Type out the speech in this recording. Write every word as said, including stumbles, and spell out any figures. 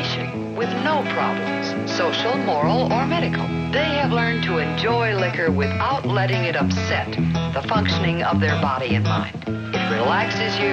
situation with no problems, social, moral, or medical. They have learned to enjoy liquor without letting it upset the functioning of their body and mind. It relaxes you.